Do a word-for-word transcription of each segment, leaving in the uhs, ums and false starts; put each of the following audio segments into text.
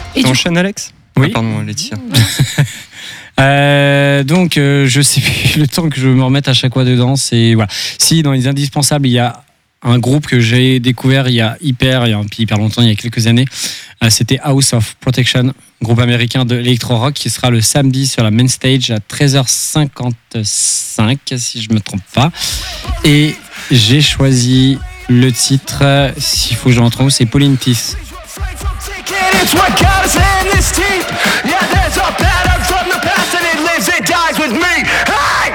Et T'enchaînes, Alex ? Oui. Ah, pardon, Laetitia. Euh, donc, euh, je sais plus le temps que je me remette à chaque fois dedans. C'est voilà. Si dans les indispensables, il y a un groupe que j'ai découvert il y a hyper, il y a hyper longtemps, il y a quelques années. Euh, c'était House of Protection, groupe américain de l'électro-rock qui sera le samedi sur la main stage à treize heures cinquante-cinq, si je me trompe pas. Et j'ai choisi le titre, s'il faut que je rentre, c'est Pauline Tiss. It's what got us in this team. Yeah, there's a pattern from the past and it lives, it dies with me. Hey!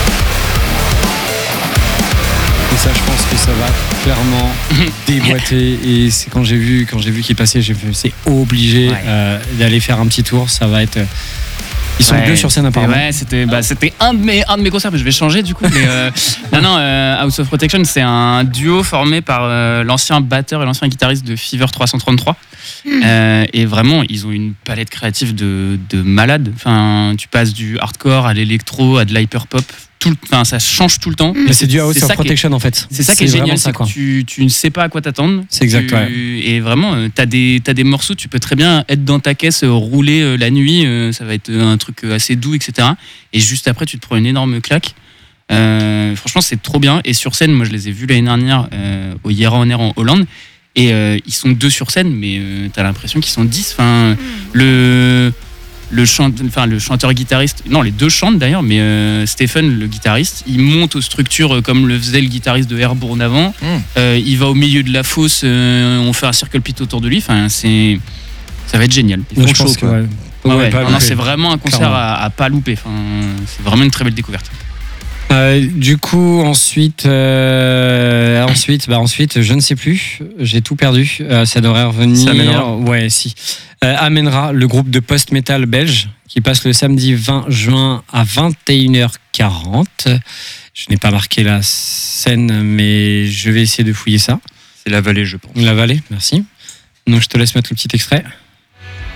Et ça, je pense que ça va clairement déboîter. Et c'est quand j'ai vu, quand j'ai vu qu'il passait, j'ai fait, c'est obligé Ouais. euh, d'aller faire un petit tour. Ça va être. Ils sont Ouais, deux sur scène apparemment. Ouais, c'était, bah, c'était un, de mes, un de mes concerts, mais je vais changer du coup. Mais, euh, non, non, euh, House of Protection, c'est un duo formé par euh, l'ancien batteur et l'ancien guitariste de Fever trois cent trente-trois. Euh, et vraiment, ils ont une palette créative de, de malade. Enfin, tu passes du hardcore à l'électro, à de l'hyperpop. Tout le- Enfin, ça change tout le temps. Mais c'est du House C'est of ça qui est- Protection en fait. C'est ça qui est vraiment génial, ça, c'est que quoi. tu, tu ne sais pas à quoi t'attendre. C'est exact, Tu- ouais. Et vraiment, euh, t'as des, t'as des morceaux, tu peux très bien être dans ta caisse, euh, rouler euh, la nuit, euh, ça va être un truc euh, assez doux, et cetera. Et juste après, tu te prends une énorme claque. Euh, franchement, c'est trop bien. Et sur scène, moi, je les ai vus l'année dernière euh, au Yera en Air en Hollande. Et euh, ils sont deux sur scène, mais euh, t'as l'impression qu'ils sont dix. Enfin, le, le, chant, enfin, le chanteur-guitariste, non, les deux chantent d'ailleurs, mais euh, Stephen, le guitariste, il monte aux structures euh, comme le faisait le guitariste de Airborne avant. Mm. Euh, il va au milieu de la fosse, euh, on fait un circle pit autour de lui. Enfin, c'est, ça va être génial. Ils Donc, font je chaud, pense que quoi. ouais. Ouais, Ouais, ouais. pas Non, non, louper. c'est vraiment un concert Clairement. à, à pas louper. Enfin, c'est vraiment une très belle découverte. Euh, du coup, ensuite, euh, ensuite, bah ensuite, je ne sais plus. J'ai tout perdu. Euh, ça devrait revenir. Ça amènera. Ouais, si. Euh, amènera le groupe de post-metal belge qui passe le samedi vingt juin à vingt et une heures quarante. Je n'ai pas marqué la scène, mais je vais essayer de fouiller ça. C'est la vallée, je pense. La vallée, merci. Donc, je te laisse mettre le petit extrait.